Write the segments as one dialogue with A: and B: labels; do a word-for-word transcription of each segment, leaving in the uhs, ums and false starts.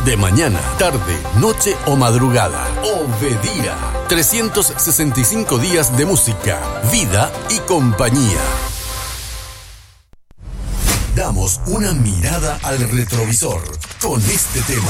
A: De mañana, tarde, noche o madrugada. Obedira. trescientos sesenta y cinco días de música, vida y compañía. Damos una mirada al retrovisor con este tema.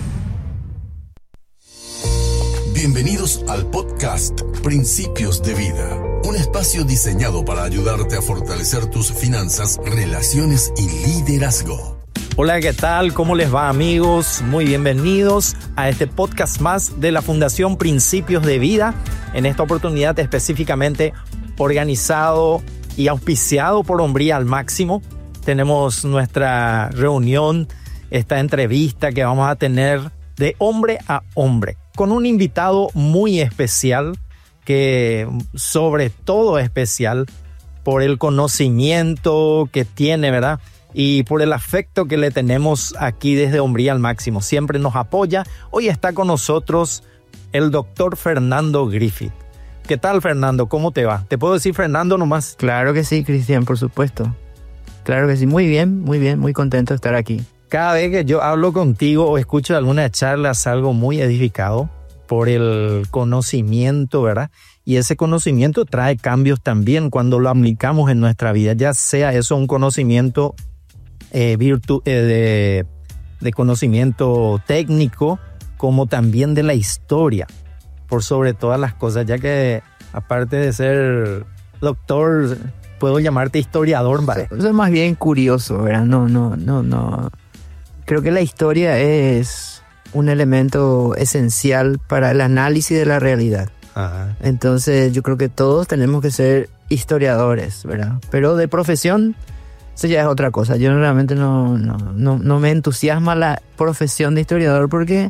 A: Bienvenidos al podcast Principios de Vida, un espacio diseñado para ayudarte a fortalecer tus finanzas, relaciones y liderazgo.
B: Hola, ¿qué tal? ¿Cómo les va, amigos? Muy bienvenidos a este podcast más de la Fundación Principios de Vida. En esta oportunidad específicamente organizado y auspiciado por Hombría al Máximo. Tenemos nuestra reunión, esta entrevista que vamos a tener de hombre a hombre, con un invitado muy especial, que sobre todo especial por el conocimiento que tiene, ¿verdad? Y por el afecto que le tenemos aquí desde Hombría al Máximo. Siempre nos apoya. Hoy está con nosotros el doctor Fernando Griffith. ¿Qué tal, Fernando? ¿Cómo te va? ¿Te puedo decir Fernando nomás?
C: Claro que sí, Cristian, por supuesto. Claro que sí. Muy bien, muy bien. Muy contento de estar aquí.
B: Cada vez que yo hablo contigo o escucho alguna charla, salgo muy edificado por el conocimiento, ¿verdad? Y ese conocimiento trae cambios también cuando lo aplicamos en nuestra vida. Ya sea eso un conocimiento Eh, virtu- eh, de, de conocimiento técnico, como también de la historia, por sobre todas las cosas, ya que aparte de ser doctor, puedo llamarte historiador, ¿vale?
C: Eso es más bien curioso, ¿verdad? No, no, no, no. Creo que la historia es un elemento esencial para el análisis de la realidad.
B: Ajá.
C: Entonces yo creo que todos tenemos que ser historiadores, ¿verdad? Pero de profesión, eso ya es otra cosa. Yo realmente no, no, no, no me entusiasma la profesión de historiador porque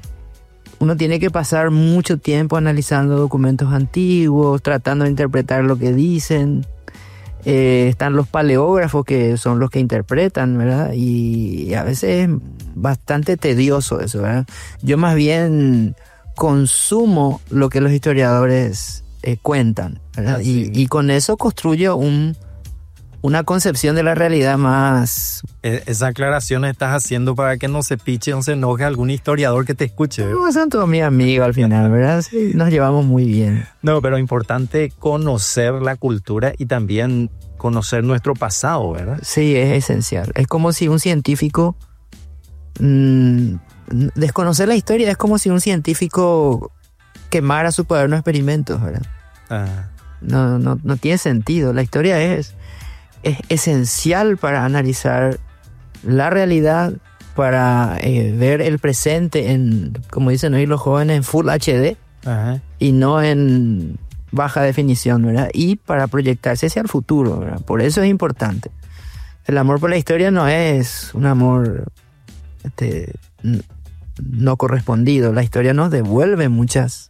C: uno tiene que pasar mucho tiempo analizando documentos antiguos, tratando de interpretar lo que dicen. Eh, están los paleógrafos, que son los que interpretan, ¿verdad? Y a veces es bastante tedioso eso, ¿verdad? Yo más bien consumo lo que los historiadores eh, cuentan, ¿verdad?
B: Ah, sí.
C: y, y con eso construyo un... una concepción de la realidad más...
B: Esa aclaración estás haciendo para que no se piche o se enoje algún historiador que te escuche.
C: No, son todos mis amigos al final, ¿verdad? Sí, nos llevamos muy bien.
B: No, pero importante conocer la cultura y también conocer nuestro pasado, ¿verdad?
C: Sí, es esencial. Es como si un científico... Mmm, desconocer la historia es como si un científico quemara su cuaderno de experimentos, ¿verdad?
B: Ah.
C: No, no, no tiene sentido. La historia es... es esencial para analizar la realidad, para eh, ver el presente en, como dicen hoy los jóvenes, en Full H D.
B: Ajá.
C: Y no en baja definición, ¿verdad? Y para proyectarse hacia el futuro, ¿verdad? Por eso es importante. El amor por la historia no es un amor este, no correspondido. La historia nos devuelve muchas